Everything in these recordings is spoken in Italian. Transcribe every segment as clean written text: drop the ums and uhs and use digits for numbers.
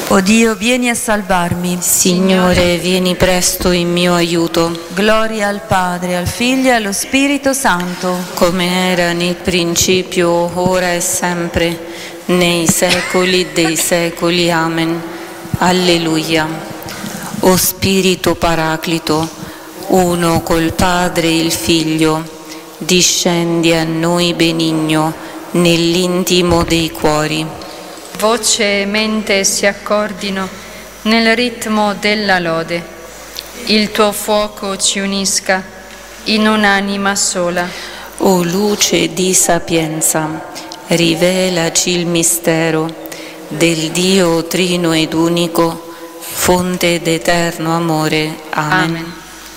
O Dio, vieni a salvarmi. Signore, vieni presto in mio aiuto. Gloria al Padre, al Figlio e allo Spirito Santo. Come era nel principio, ora e sempre, nei secoli dei secoli. Amen. Alleluia. O Spirito Paraclito, uno col Padre e il Figlio, discendi a noi benigno nell'intimo dei cuori. Voce e mente si accordino nel ritmo della lode. Il tuo fuoco ci unisca in un'anima sola. O luce di sapienza, rivelaci il mistero del Dio trino ed unico, fonte d'eterno amore. Amen.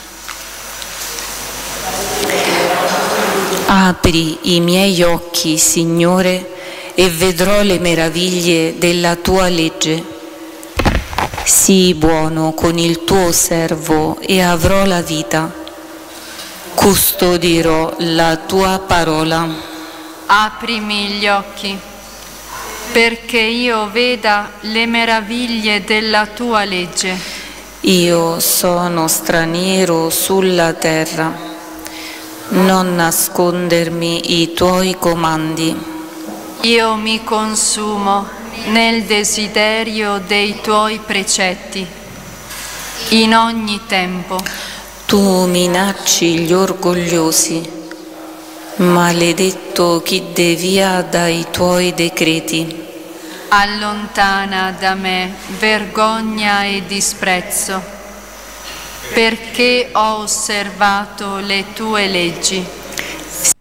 Apri i miei occhi, Signore, e vedrò le meraviglie della tua legge. Sii buono con il tuo servo e avrò la vita. Custodirò la tua parola. Aprimi gli occhi, perché io veda le meraviglie della tua legge. Io sono straniero sulla terra. Non nascondermi i tuoi comandi. Io mi consumo nel desiderio dei tuoi precetti, in ogni tempo. Tu minacci gli orgogliosi, maledetto chi devia dai tuoi decreti. Allontana da me vergogna e disprezzo, perché ho osservato le tue leggi.